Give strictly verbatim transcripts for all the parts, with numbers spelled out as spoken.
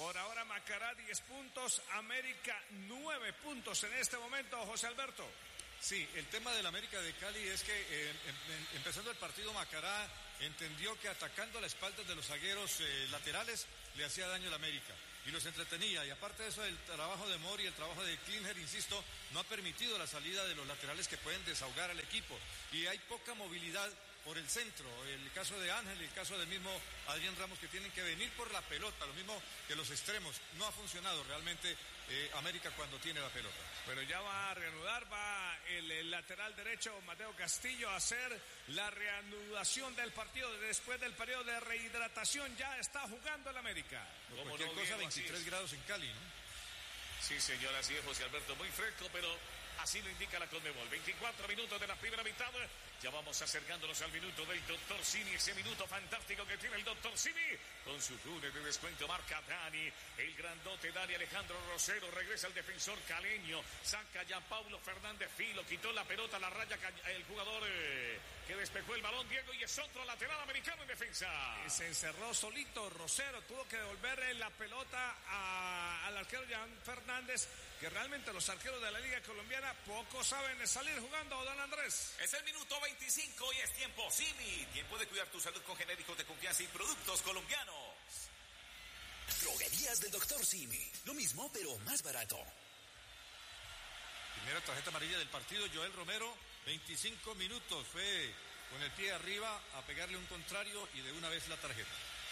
Por ahora Macará diez puntos, América nueve puntos en este momento, José Alberto. Sí, el tema del América de Cali es que eh, em, em, empezando el partido Macará entendió que atacando a la espalda de los zagueros eh, laterales le hacía daño al América y los entretenía, y aparte de eso el trabajo de Mori, el trabajo de Klinger, insisto, no ha permitido la salida de los laterales que pueden desahogar al equipo, y hay poca movilidad por el centro, el caso de Ángel y el caso del mismo Adrián Ramos, que tienen que venir por la pelota, lo mismo que los extremos. No ha funcionado realmente eh, América cuando tiene la pelota. Bueno, ya va a reanudar, va el, el lateral derecho Mateo Castillo a hacer la reanudación del partido después del periodo de rehidratación. Ya está jugando el América. Por cualquier no, cosa, Diego, veintitrés grados en Cali, ¿no? Sí, señor, así es, José Alberto, muy fresco, pero así lo indica la Conmebol. veinticuatro minutos de la primera mitad, ya vamos acercándonos al minuto del doctor Simi, ese minuto fantástico que tiene el doctor Simi, con su lunes de descuento, marca Dani, el grandote Dani Alejandro Rosero, regresa el defensor caleño, saca ya Paulo Fernández Filo, quitó la pelota, la raya, el jugador eh, que despejó el balón, Diego, y es otro lateral americano en defensa. Se encerró solito Rosero, tuvo que devolverle la pelota a, al arquero Jan Fernández, que realmente los arqueros de la Liga Colombiana poco saben salir jugando, don Andrés. Es el minuto veinticinco y es tiempo Simi, tiempo de cuidar tu salud con genéricos de confianza y productos colombianos. Droguerías del doctor Simi, lo mismo pero más barato. Primera tarjeta amarilla del partido, Joel Romero, veinticinco minutos, fue con el pie arriba a pegarle un contrario y de una vez la tarjeta.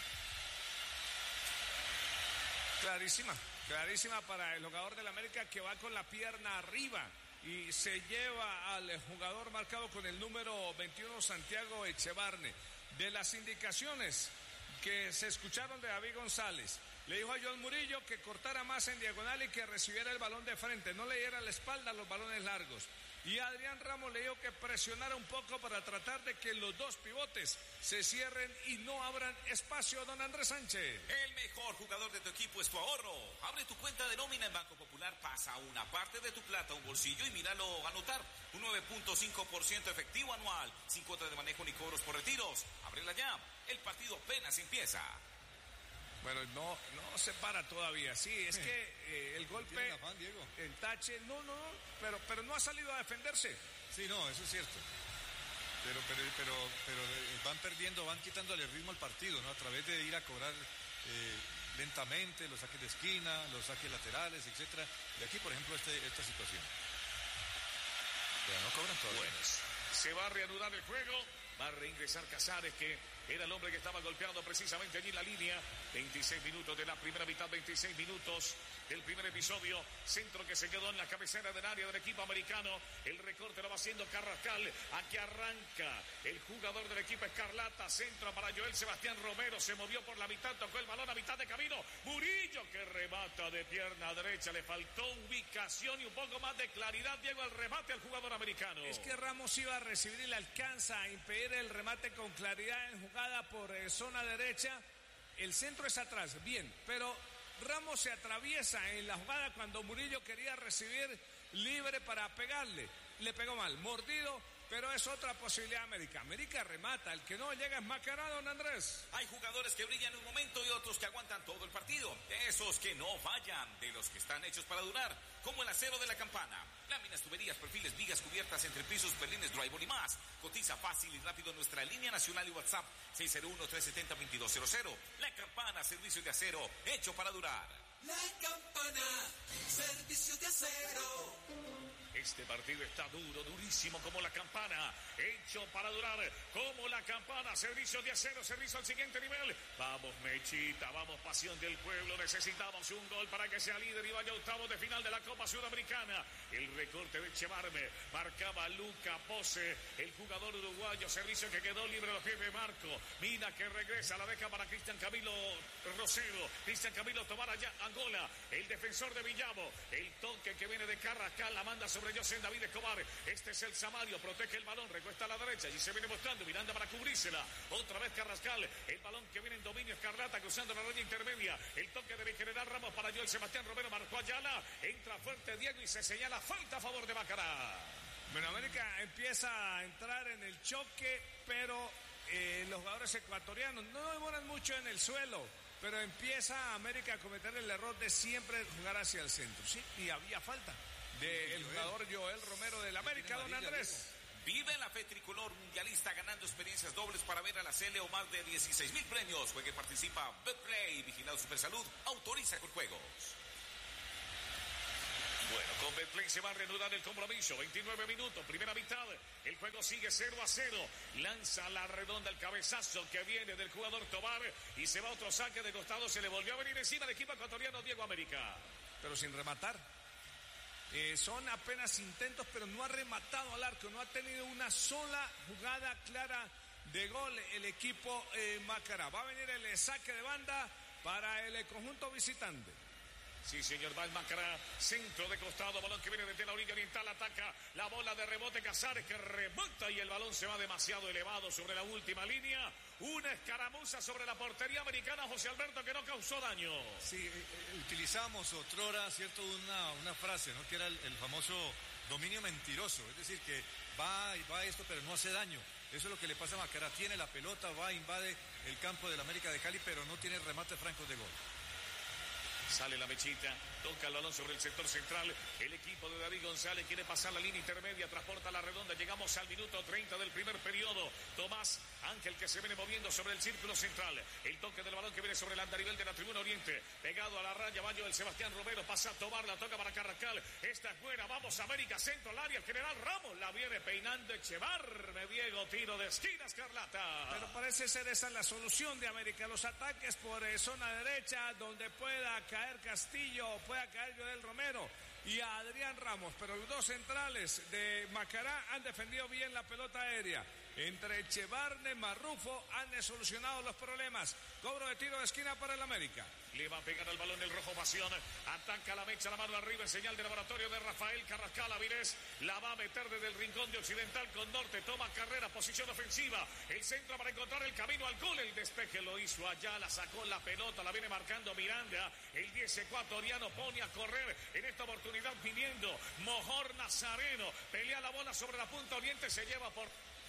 Clarísima, clarísima para el jugador del América, que va con la pierna arriba y se lleva al jugador marcado con el número veintiuno, Santiago Echevarne. De las indicaciones que se escucharon de David González, le dijo a John Murillo que cortara más en diagonal y que recibiera el balón de frente, no le diera la espalda a los balones largos. Y a Adrián Ramos le dijo que presionara un poco para tratar de que los dos pivotes se cierren y no abran espacio, don Andrés Sánchez. El mejor jugador de tu equipo es tu ahorro. Abre tu cuenta de nómina en Banco Popular, pasa una parte de tu plata a un bolsillo y míralo anotar. Un nueve punto cinco por ciento efectivo anual, sin cuota de manejo ni cobros por retiros. Ábrela ya, el partido apenas empieza. Bueno, no, no se para todavía. Sí, es que eh, el golpe, afán, Diego. el tache, no, no, no, pero, pero no ha salido a defenderse. Sí, no, eso es cierto. Pero, pero, pero, pero van perdiendo, van quitándole el ritmo al partido, ¿no? A través de ir a cobrar eh, lentamente los saques de esquina, los saques laterales, etcétera. De aquí, por ejemplo, este, esta situación. Pero no cobran todavía. Bueno, se va a reanudar el juego. Va a reingresar Casares, que era el hombre que estaba golpeando precisamente allí en la línea. veintiséis minutos de la primera mitad, veintiséis minutos del primer episodio. Centro que se quedó en la cabecera del área del equipo americano. El recorte lo va haciendo Carrascal. Aquí arranca el jugador del equipo Escarlata. Centro para Joel Sebastián Romero. Se movió por la mitad, tocó el balón a mitad de camino. Murillo, que remata de pierna derecha. Le faltó ubicación y un poco más de claridad, Diego, al remate al jugador americano. Es que Ramos iba a recibir y le alcanza a impedir el remate con claridad en jugada por eh, zona derecha. El centro es atrás, bien, pero Ramos se atraviesa en la jugada cuando Murillo quería recibir libre para pegarle. Le pegó mal, mordido, pero es otra posibilidad América. América remata, el que no llega es Macará, don Andrés. Hay jugadores que brillan un momento y otros que aguantan todo el partido. Esos que no fallan, de los que están hechos para durar, como el acero de la Campana. Láminas, tuberías, perfiles, vigas, cubiertas, entrepisos, perlines, drywall y más. Cotiza fácil y rápido en nuestra línea nacional y WhatsApp seis cero uno, tres siete cero, dos dos cero cero. La Campana, servicio de acero, hecho para durar. La Campana, servicio de acero. Este partido está duro, durísimo como la Campana, hecho para durar como la Campana, servicio de acero, servicio al siguiente nivel. Vamos Mechita, vamos Pasión del Pueblo, necesitamos un gol para que sea líder y vaya octavos de final de la Copa Sudamericana. El recorte de Echevarne, marcaba Luca Pose, el jugador uruguayo, servicio que quedó libre a los pies de Marco. Mina que regresa, la deja para Cristian Camilo Rosero, Cristian Camilo Tobar allá, Angola, el defensor de Villavo, el toque que viene de Carrascal, la manda sobre José David Escobar. Este es el Samario, protege el balón, recuesta a la derecha y se viene mostrando Miranda para cubrírsela. Otra vez Carrascal, el balón que viene en dominio Escarlata, cruzando la raya intermedia. El toque de General Ramos para Joel Sebastián Romero, marcó Ayala, entra fuerte Diego y se señala falta a favor de Macará. Bueno, América empieza a entrar en el choque, pero eh, los jugadores ecuatorianos no demoran mucho en el suelo. pero empieza América a cometer el error de siempre jugar hacia el centro, ¿sí? Y había falta del jugador Joel Romero del América, don Andrés. Vive la fe tricolor mundialista ganando experiencias dobles para ver a la Cele o más de dieciséis mil premios. Juegue y participa. Betplay, Vigilado Supersalud, autoriza con juegos. Bueno, con Betplay se va a reanudar el compromiso. veintinueve minutos, primera mitad. El juego sigue cero a cero. Lanza la redonda el cabezazo que viene del jugador Tobar y se va otro saque de costado. Se le volvió a venir encima al equipo ecuatoriano Diego América. Pero sin rematar. Eh, son apenas intentos, pero no ha rematado al arco, no ha tenido una sola jugada clara de gol el equipo eh, Macará. Va a venir el saque de banda para el conjunto visitante. Sí, señor, va el Macará, centro de costado, balón que viene desde la orilla oriental, ataca la bola de rebote Casares que rebota y el balón se va demasiado elevado sobre la última línea. Una escaramuza sobre la portería americana, José Alberto, que no causó daño. Sí, eh, utilizamos otrora, cierto, una, una frase, ¿no? Que era el, el famoso dominio mentiroso, es decir, que va y va esto, pero no hace daño. Eso es lo que le pasa a Macará, tiene la pelota, va, invade el campo del América de Cali, pero no tiene remate franco de gol. Sale la mechita, toca el balón sobre el sector central. El equipo de David González quiere pasar la línea intermedia, transporta la redonda. Llegamos al minuto treinta del primer periodo. Tomás Ángel que se viene moviendo sobre el círculo central. El toque del balón que viene sobre el andarivel de la tribuna oriente. Pegado a la raya, baño del Sebastián Romero. Pasa a Tobar, la toca para Carrascal. Esta es buena, vamos América, centro al área. El general Ramos la viene peinando Echevarne. Diego, tiro de esquina, Escarlata. Pero parece ser esa la solución de América. Los ataques por eh, zona derecha, donde pueda caer Castillo, pueda caer Joel Romero y a Adrián Ramos, pero los dos centrales de Macará han defendido bien la pelota aérea. Entre Echevarne, Marrufo han solucionado los problemas. Cobro de tiro de esquina para el América. Le va a pegar al balón el Rojo Pasión. Ataca la mecha, la mano arriba en señal de laboratorio de Rafael Carrascal. Avilés la va a meter desde el rincón de Occidental con Norte. Toma carrera, posición ofensiva. El centro para encontrar el camino al gol. El despeje lo hizo allá, la sacó la pelota, la viene marcando Miranda. El diez ecuatoriano pone a correr en esta oportunidad viniendo Mojor Nazareno. Pelea la bola sobre la punta oriente, se lleva por...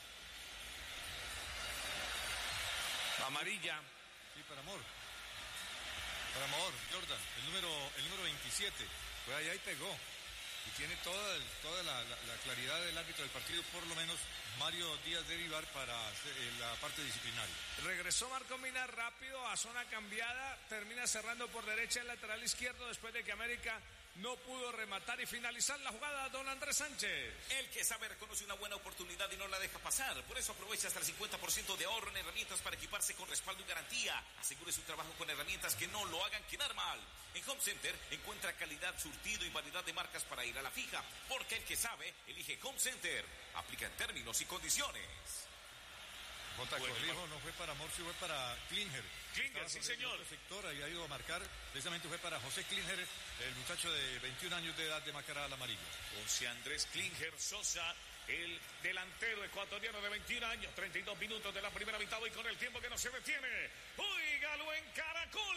Amarilla. Sí, para Amor. Para Amor, Jordan, el número, el número veintisiete. Fue allá y pegó. Y tiene toda, el, toda la, la, la claridad del árbitro del partido, por lo menos Mario Díaz de Vivar, para eh, la parte disciplinaria. Regresó Marco Mina rápido a zona cambiada. Termina cerrando por derecha el lateral izquierdo después de que América no pudo rematar y finalizar la jugada. Don Andrés Sánchez. El que sabe reconoce una buena oportunidad y no la deja pasar. Por eso aprovecha hasta el cincuenta por ciento de ahorro en herramientas para equiparse con respaldo y garantía. Asegure su trabajo con herramientas que no lo hagan quedar mal. En Home Center encuentra calidad, surtido y variedad de marcas para ir a la fija. Porque el que sabe, elige Home Center. Aplica en términos y condiciones. Jota, Bueno, corrijo, no fue para Morsi, fue para Klinger. Klinger, sí, señor. El sector había ido a marcar, precisamente fue para José Klinger, el muchacho de veintiún años de edad de Macará al amarillo. José Andrés Klinger Sosa, el delantero ecuatoriano de veintiún años, treinta y dos minutos de la primera mitad y con el tiempo que no se detiene. ¡Óigalo en Caracol!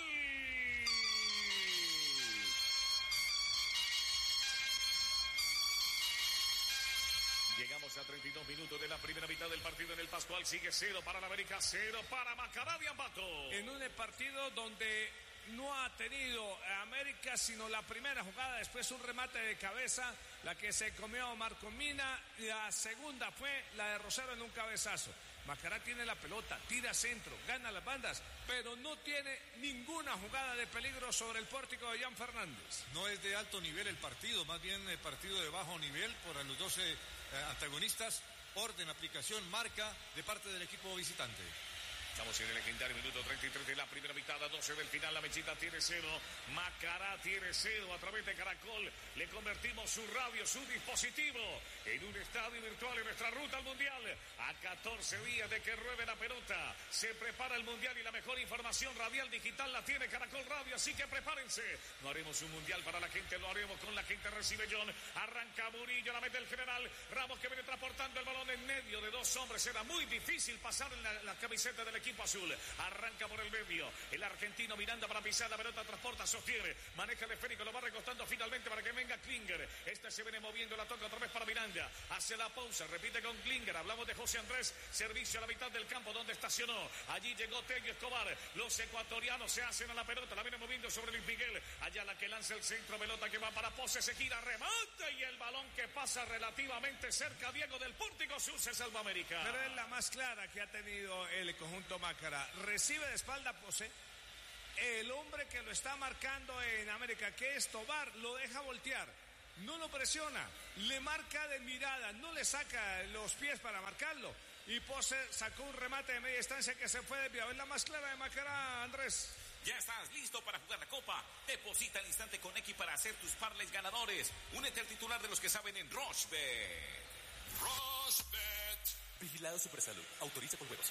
Llegamos a treinta y dos minutos de la primera mitad del partido en el Pascual. Sigue cero para la América, cero para Macará de Ambato. En un partido donde no ha tenido América sino la primera jugada, después un remate de cabeza, la que se comió Marco Mina. La segunda fue la de Rosero en un cabezazo. Macará tiene la pelota, tira centro, gana las bandas, pero no tiene ninguna jugada de peligro sobre el pórtico de Jan Fernández. No es de alto nivel el partido, más bien el partido de bajo nivel por los doce eh, antagonistas. Orden, aplicación, marca de parte del equipo visitante. Estamos en el legendario minuto treinta y tres de la primera mitad, a doce del final. La mechita tiene cero, Macará tiene cero. A través de Caracol le convertimos su radio, su dispositivo en un estadio virtual en nuestra ruta al Mundial. A catorce días de que ruede la pelota, se prepara el Mundial y la mejor información radial digital la tiene Caracol Radio, así que prepárense. No haremos un Mundial para la gente, lo haremos con la gente. Recibe John, arranca Murillo, la mete el general Ramos que viene transportando el balón en medio de dos hombres. Era muy difícil pasar en la, la camiseta del equipo equipo azul. Arranca por el medio. El argentino Miranda para pisar la pelota, transporta, sostiene. Maneja el esférico, lo va recostando finalmente para que venga Klinger. Este se viene moviendo, la toca otra vez para Miranda. Hace la pausa, repite con Klinger. Hablamos de José Andrés. Servicio a la mitad del campo donde estacionó. Allí llegó Tello Escobar. Los ecuatorianos se hacen a la pelota. La viene moviendo sobre Luis Miguel. Allá la que lanza el centro. Pelota que va para Pose. Se gira, remate. Y el balón que pasa relativamente cerca. Diego del Pórtico Sur se salva América. Pero es la más clara que ha tenido el conjunto Macará. Recibe de espalda Pose. El hombre que lo está marcando en América, que es Tobar, lo deja voltear. No lo presiona. Le marca de mirada. No le saca los pies para marcarlo. Y Pose sacó un remate de media distancia que se fue desviado. Es la más clara de Macará, Andrés. Ya estás listo para jugar la Copa. Deposita al instante con X para hacer tus parlays ganadores. Únete al titular de los que saben en Rochebet. Rochebet. Vigilado Supersalud. Autoriza con juegos.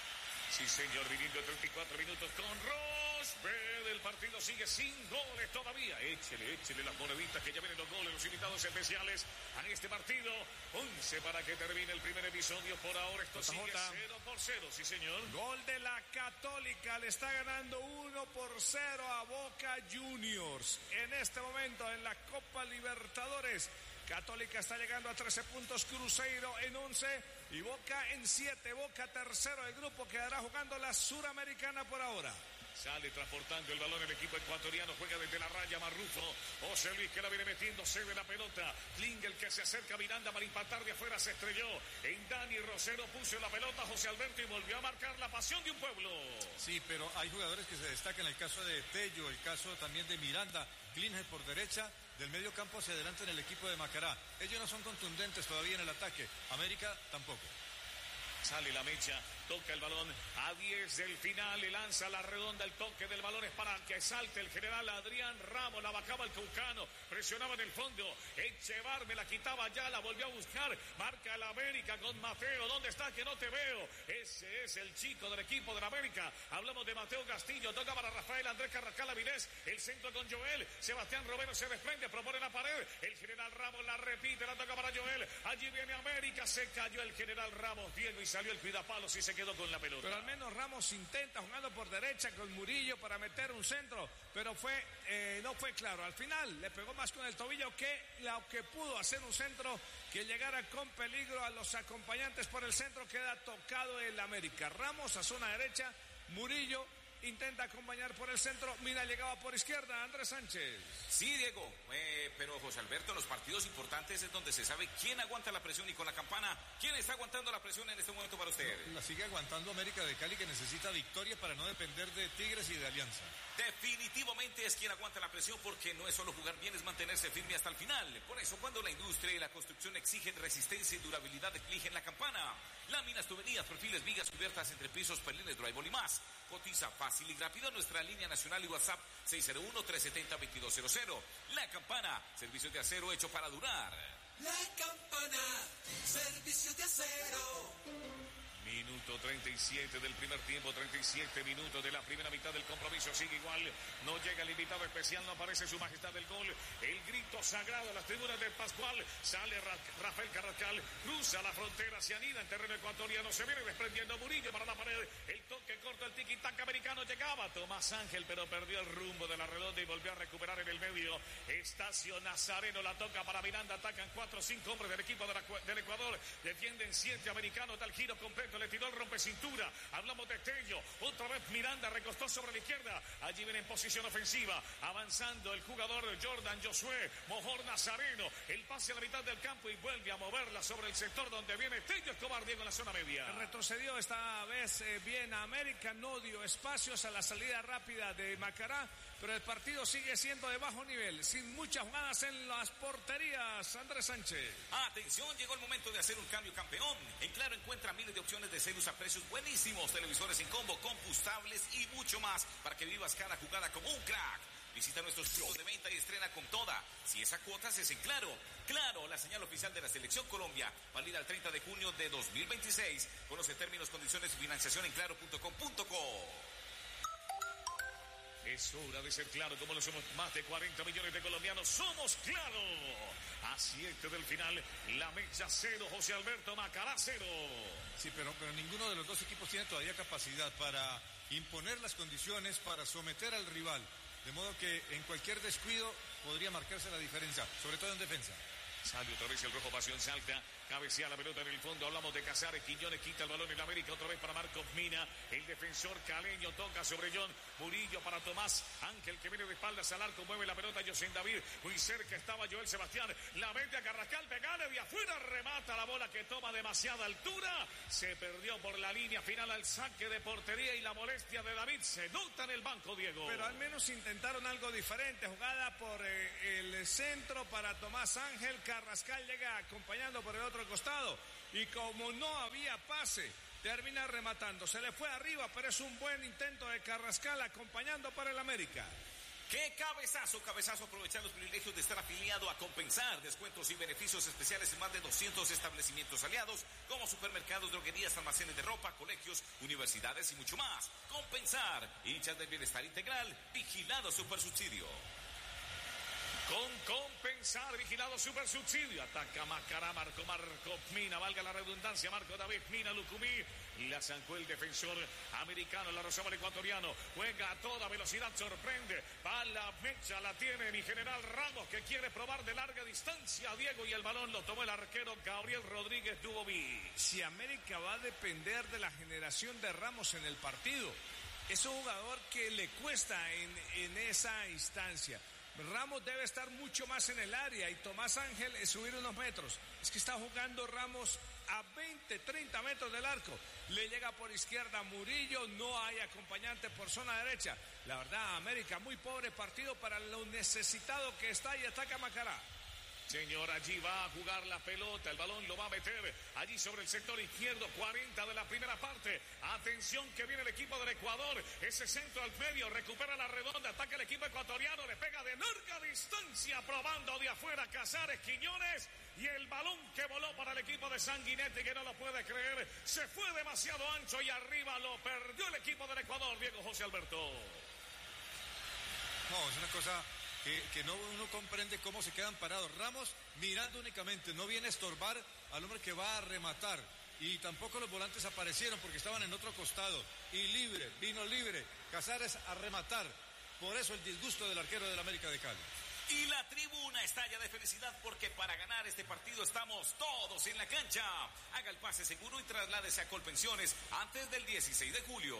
Sí, señor, viviendo treinta y cuatro minutos con Rochebet. El partido sigue sin goles todavía. Échele, échele las moneditas que ya vienen los goles, los invitados especiales a este partido. once para que termine el primer episodio. Por ahora esto J J. sigue cero por cero, sí, señor. Gol de la Católica, le está ganando uno por cero a Boca Juniors. En este momento en la Copa Libertadores, Católica está llegando a trece puntos, Cruzeiro en once y Boca en siete. Boca tercero del grupo, quedará jugando la Suramericana por ahora. Sale transportando el balón el equipo ecuatoriano, juega desde la raya Marrufo. José Luis que la viene metiendo, cede la pelota. Klingel que se acerca a Miranda para impactar de afuera, se estrelló. En Dani Rosero puso la pelota José Alberto y volvió a marcar la pasión de un pueblo. Sí, pero hay jugadores que se destacan, el caso de Tello, el caso también de Miranda. Klingel por derecha, del medio campo hacia adelante en el equipo de Macará. Ellos no son contundentes todavía en el ataque. América tampoco. Sale la mecha, toca el balón a diez del final, le lanza la redonda, el toque del balón es para que salte el general Adrián Ramos, la bajaba el Caucano, presionaba en el fondo, Echevar me la quitaba ya, la volvió a buscar, marca el América con Mateo, ¿dónde está que no te veo? Ese es el chico del equipo de la América, hablamos de Mateo Castillo, toca para Rafael Andrés Carrascal Avilés, el centro con Joel, Sebastián Romero se desprende, propone la pared, el general Ramos la repite, la toca para Joel, allí viene América, se cayó el general Ramos, Diego, y salió el cuidapalos y se quedó con la pelota. Pero al menos Ramos intenta jugando por derecha con Murillo para meter un centro, pero fue eh, no fue claro. Al final le pegó más con el tobillo que lo que pudo hacer un centro que llegara con peligro a los acompañantes por el centro. Queda tocado el América. Ramos a zona derecha, Murillo intenta acompañar por el centro, Mina llegaba por izquierda, Andrés Sánchez. Sí, Diego, eh, pero José Alberto, en los partidos importantes es donde se sabe quién aguanta la presión y con la campana, ¿quién está aguantando la presión en este momento para usted? La sigue aguantando América de Cali, que necesita victoria para no depender de Tigres y de Alianza. Definitivamente es quien aguanta la presión porque no es solo jugar bien, es mantenerse firme hasta el final. Por eso cuando la industria y la construcción exigen resistencia y durabilidad, eligen la campana. Láminas, tuberías, perfiles, vigas, cubiertas, entrepisos, perlines, drywall y más. Cotiza fácil y rápido en nuestra línea nacional y WhatsApp seis cero uno, tres siete cero, dos dos cero cero. La Campana, servicios de acero hecho para durar. La Campana, servicios de acero. Minuto treinta y siete del primer tiempo, treinta y siete minutos de la primera mitad del compromiso. Sigue igual, no llega el invitado especial, no aparece su majestad del gol. El grito sagrado a las tribunas de Pascual. Sale Ra Rafael Carrascal, cruza la frontera, se anida en terreno ecuatoriano, se viene desprendiendo Murillo para la pared. El toque corto, el tiki-taka americano llegaba. Tomás Ángel, pero perdió el rumbo de la redonda y volvió a recuperar en el medio. Estacio Nazareno la toca para Miranda. Atacan cuatro o cinco hombres del equipo de la, del Ecuador. Defienden siete americanos, da el giro completo. Le tiró el rompecintura. Hablamos de Tello. Otra vez Miranda recostó sobre la izquierda. Allí viene en posición ofensiva. Avanzando el jugador Jordan Josué. Mojor Nazareno. El pase a la mitad del campo y vuelve a moverla sobre el sector donde viene Tello Escobar, Diego, en la zona media. Retrocedió esta vez eh, bien América. No dio espacios a la salida rápida de Macará. Pero el partido sigue siendo de bajo nivel. Sin muchas jugadas en las porterías. Andrés Sánchez. Atención, llegó el momento de hacer un cambio campeón. En Claro encuentra miles de opciones de celus a precios buenísimos, televisores en combo, compostables y mucho más para que vivas cada jugada como un crack. Visita nuestros shows de venta y estrena con toda. Si esa cuota es en Claro. Claro, la señal oficial de la Selección Colombia. Válida el treinta de junio de dos mil veintiséis. Conoce términos, condiciones y financiación en claro punto com punto co. Es hora de ser claro, como lo somos más de cuarenta millones de colombianos. ¡Somos claro! A siete del final, la mecha cero, José Alberto Macará cero. Sí, pero, pero ninguno de los dos equipos tiene todavía capacidad para imponer las condiciones, para someter al rival. De modo que en cualquier descuido podría marcarse la diferencia, sobre todo en defensa. Sale otra vez el rojo, Pasión salta, cabecea la pelota en el fondo, hablamos de Casares, Quiñones quita el balón en la América, otra vez para Marcos Mina, el defensor caleño toca sobre John Murillo para Tomás Ángel que viene de espaldas al arco, mueve la pelota José David, muy cerca estaba Joel Sebastián, la mete a Carrascal, pegale de afuera, remata la bola que toma demasiada altura, se perdió por la línea final al saque de portería y la molestia de David se nota en el banco, Diego. Pero al menos intentaron algo diferente, jugada por eh, el centro para Tomás Ángel, Carrascal llega acompañando por el otro costado y como no había pase, termina rematando. Se le fue arriba, pero es un buen intento de Carrascal acompañando para el América. ¡Qué cabezazo! Cabezazo, aprovechar los privilegios de estar afiliado a Compensar. Descuentos y beneficios especiales en más de doscientos establecimientos aliados, como supermercados, droguerías, almacenes de ropa, colegios, universidades y mucho más. Compensar, hinchas del bienestar integral, vigilado Supersubsidio. Con Compensar, vigilado super subsidio. Ataca Macará, Marco, Marco Mina, valga la redundancia, Marco David Mina, Lucumí. La zancó el defensor americano, la rozaba el ecuatoriano. Juega a toda velocidad, sorprende. Va la mecha, la tiene mi general Ramos, que quiere probar de larga distancia a Diego. Y el balón lo tomó el arquero Gabriel Rodríguez Dubovic. Si América va a depender de la generación de Ramos en el partido, es un jugador que le cuesta en, en esa instancia. Ramos debe estar mucho más en el área y Tomás Ángel es subir unos metros. Es que está jugando Ramos a veinte, treinta metros del arco. Le llega por izquierda Murillo, no hay acompañante por zona derecha. La verdad, América, muy pobre partido para lo necesitado que está y ataca Macará. Señor, allí va a jugar la pelota, el balón lo va a meter allí sobre el sector izquierdo, cuarenta de la primera parte. Atención que viene el equipo del Ecuador, ese centro al medio, recupera la redonda, ataca el equipo ecuatoriano, le pega de larga distancia, probando de afuera Casares, Quiñones, y el balón que voló para el equipo de Sanguinetti, que no lo puede creer, se fue demasiado ancho y arriba lo perdió el equipo del Ecuador, Diego José Alberto. No, es una cosa... Que, que no uno comprende cómo se quedan parados. Ramos mirando únicamente, no viene a estorbar al hombre que va a rematar. Y tampoco los volantes aparecieron porque estaban en otro costado. Y libre, vino libre. Casares a rematar. Por eso el disgusto del arquero del América de Cali. Y la tribuna estalla de felicidad porque para ganar este partido estamos todos en la cancha. Haga el pase seguro y trasládese a Colpensiones antes del dieciséis de julio.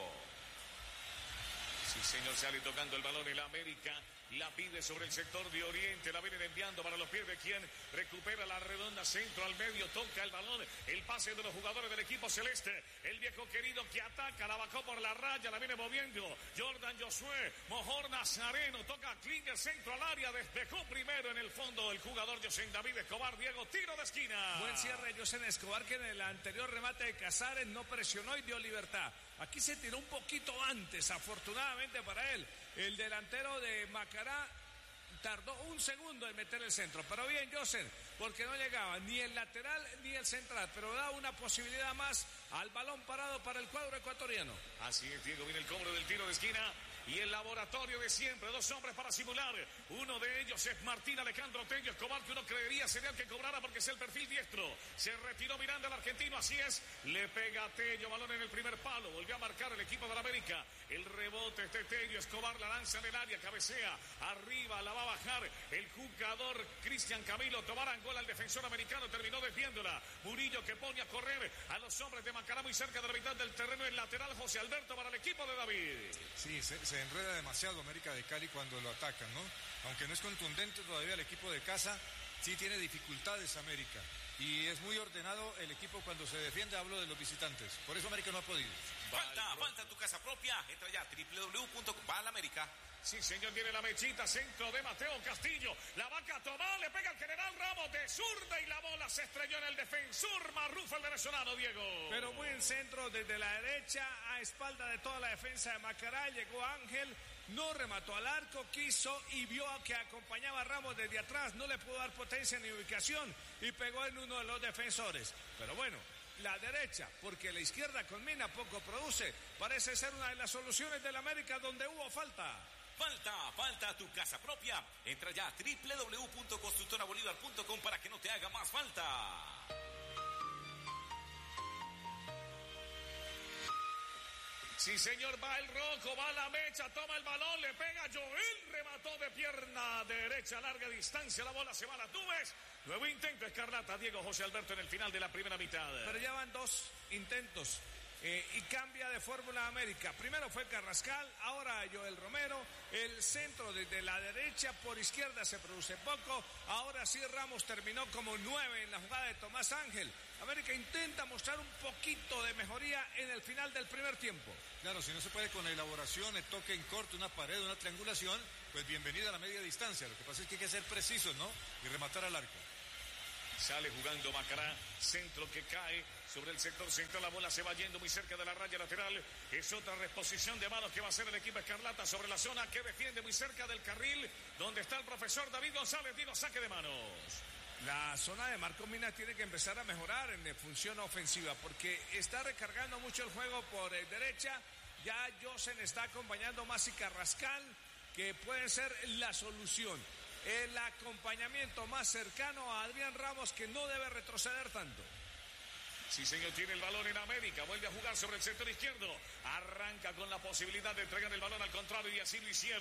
Sí, señor, sale tocando el balón el América. La pide sobre el sector de Oriente, la vienen enviando para los pies de quien recupera la redonda, centro al medio, toca el balón, el pase de los jugadores del equipo celeste, el viejo querido que ataca, la bajó por la raya, la viene moviendo, Jordan Josué, Mojor Nazareno, toca Klinger, centro al área, despejó primero en el fondo el jugador José David Escobar, Diego, tiro de esquina. Buen cierre José Escobar, que en el anterior remate de Casares no presionó y dio libertad. Aquí se tiró un poquito antes, afortunadamente para él. El delantero de Macará tardó un segundo en meter el centro, pero bien José, porque no llegaba ni el lateral ni el central, pero da una posibilidad más al balón parado para el cuadro ecuatoriano. Así es, Diego, viene el cobro del tiro de esquina y el laboratorio de siempre, dos hombres para simular, uno de ellos es Martín Alejandro Tello Escobar, que uno creería sería el que cobrara porque es el perfil diestro, se retiró mirando al argentino, así es, le pega a Tello, balón en el primer palo, volvió a marcar el equipo de la América, el rebote es de Tello Escobar, la lanza en el área, cabecea, arriba la va a bajar el jugador Cristian Camilo Tobar, Angola, el defensor americano, terminó desviándola, Murillo que pone a correr a los hombres de Macará muy cerca de la mitad del terreno, el lateral José Alberto para el equipo de David. Sí, se, se enreda demasiado América de Cali cuando lo atacan, ¿no? Aunque no es contundente todavía el equipo de casa, sí tiene dificultades América. Y es muy ordenado el equipo cuando se defiende, hablo de los visitantes. Por eso América no ha podido. Falta, falta en tu casa propia. Entra ya, doble u doble u doble u punto com. Va a la América. Sí, señor, viene la mechita, centro de Mateo Castillo, la vaca Tomás, le pega al general Ramos de zurda y la bola se estrelló en el defensor Marrufa, el venezolano, Diego. Pero buen centro desde la derecha a espalda de toda la defensa de Macará, llegó Ángel, no remató al arco, quiso y vio que acompañaba a Ramos desde atrás, no le pudo dar potencia ni ubicación y pegó en uno de los defensores. Pero bueno, la derecha, porque la izquierda con Mina poco produce, parece ser una de las soluciones del América donde hubo falta. Falta, falta tu casa propia. Entra ya a doble u doble u doble u punto constructora bolívar punto com para que no te haga más falta. Sí, señor, va el rojo, va la mecha, toma el balón, le pega Joel, remató de pierna derecha a larga distancia, la bola se va a las nubes. Nuevo intento, Escarlata, Diego José Alberto en el final de la primera mitad. Pero ya van dos intentos eh, y cambia de Fórmula América. Primero fue Carrascal, ahora Joel Romero. El centro desde la derecha, por izquierda se produce poco. Ahora sí Ramos terminó como nueve en la jugada de Tomás Ángel. América intenta mostrar un poquito de mejoría en el final del primer tiempo. Claro, si no se puede con la elaboración, el toque en corto, una pared, una triangulación, pues bienvenida a la media distancia. Lo que pasa es que hay que ser precisos, ¿no? Y rematar al arco. Sale jugando Macará, centro que cae sobre el sector central, la bola se va yendo muy cerca de la raya lateral. Es otra reposición de manos que va a hacer el equipo Escarlata sobre la zona que defiende muy cerca del carril, donde está el profesor David González, digo, saque de manos. La zona de Marco Mina tiene que empezar a mejorar en función ofensiva porque está recargando mucho el juego por eh, derecha. Ya Josen está acompañando más y Carrascal, que puede ser la solución. El acompañamiento más cercano a Adrián Ramos, que no debe retroceder tanto. Sí, señor, tiene el balón en América, vuelve a jugar sobre el sector izquierdo, arranca con la posibilidad de entregar el balón al contrario y así lo hicieron.